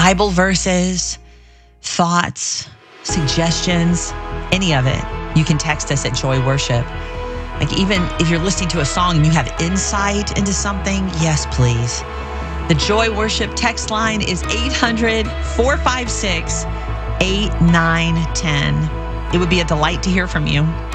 Bible verses, thoughts, suggestions, any of it, you can text us at Joy Worship. Like even if you're listening to a song and you have insight into something, yes, please. The Joy Worship text line is 800-456-8910. It would be a delight to hear from you.